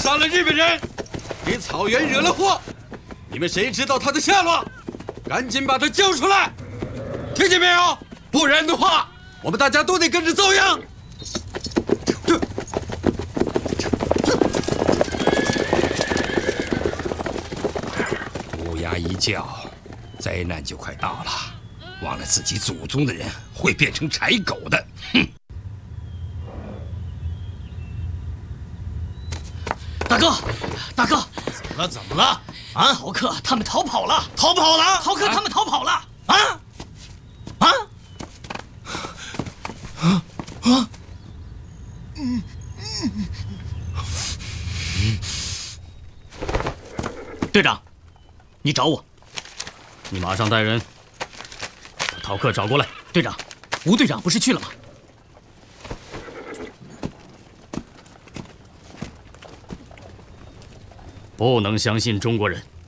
杀了日本人，给草原惹了祸。你们谁知道他的下落？赶紧把他交出来，听见没有？不然的话，我们大家都得跟着遭殃。乌鸦一叫，灾难就快到了。忘了自己祖宗的人会变成豺狗的，哼！ 大哥，大哥， 怎么了？啊！ 逃客他们逃跑了！ 逃跑了！ 逃客他们逃跑了！队长，你找我， 你马上带人把逃客找过来。 队长，吴队长不是去了吗？ 不能相信中国人。